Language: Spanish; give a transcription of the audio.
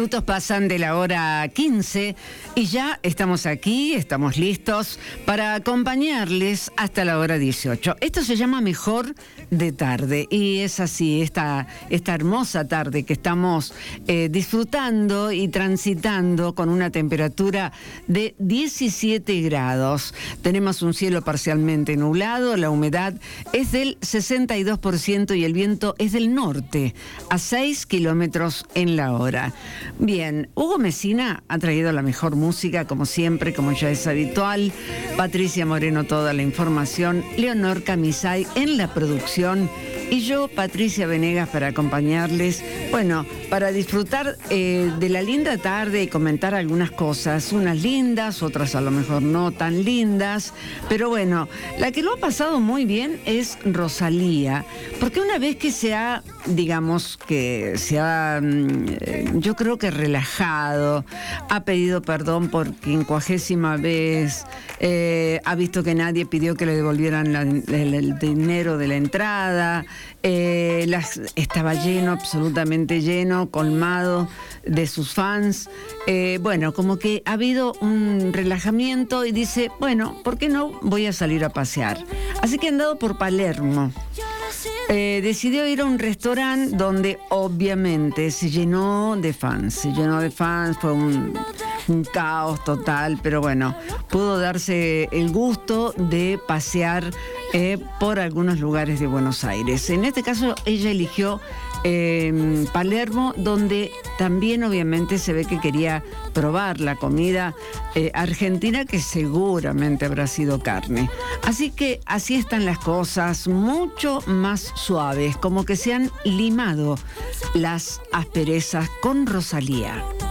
minutos pasan de la hora 15 y ya estamos aquí, estamos listos para acompañarles hasta la hora 18. Esto se llama Mejor de Tarde y es así, esta hermosa tarde que estamos disfrutando y transitando con una temperatura de 17 grados. Tenemos un cielo parcialmente nublado, la humedad es del 62% y el viento es del norte, a 6 kilómetros en la hora. Bien, Hugo Messina ha traído la mejor música, como siempre, como ya es habitual. Patricia Moreno, toda la información. Leonor Camisay en la producción. Y yo, Patricia Venegas, para acompañarles, bueno, para disfrutar de la linda tarde y comentar algunas cosas, unas lindas, otras a lo mejor no tan lindas, pero bueno, la que lo ha pasado muy bien es Rosalía, porque una vez que yo creo que relajado, ha pedido perdón por 50ª vez, ha visto que nadie pidió que le devolvieran el dinero de la entrada, estaba lleno, absolutamente lleno, colmado de sus fans. Bueno, como que ha habido un relajamiento y dice, bueno, ¿por qué no voy a salir a pasear? Así que ha andado por Palermo. Decidió ir a un restaurante donde obviamente se llenó de fans, fue un caos total, pero bueno, pudo darse el gusto de pasear por algunos lugares de Buenos Aires. En este caso ella eligió Palermo, donde también obviamente se ve que quería probar la comida argentina, que seguramente habrá sido carne. Así que así están las cosas, mucho más suaves, como que se han limado las asperezas con Rosalía.